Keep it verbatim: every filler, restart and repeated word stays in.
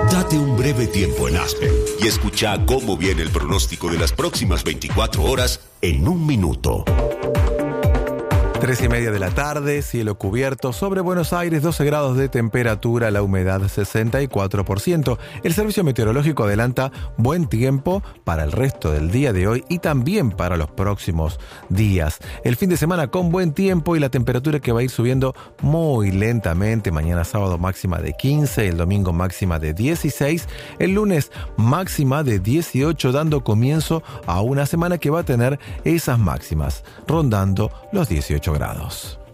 Date un breve tiempo en Aspen y escucha cómo viene el pronóstico de las próximas veinticuatro horas en un minuto. Tres y media de la tarde, cielo cubierto sobre Buenos Aires, doce grados de temperatura, la humedad sesenta y cuatro por ciento. El servicio meteorológico adelanta buen tiempo para el resto del día de hoy y también para los próximos días. El fin de semana con buen tiempo y la temperatura que va a ir subiendo muy lentamente. Mañana sábado máxima de quince, el domingo máxima de dieciséis, el lunes máxima de dieciocho, dando comienzo a una semana que va a tener esas máximas, rondando los dieciocho grados.